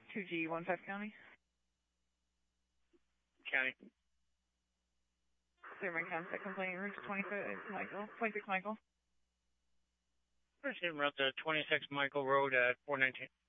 2G15 County. County. Clear my contact complaint. Route 26 Michael. Proceed route to 26 Michael Road at 419.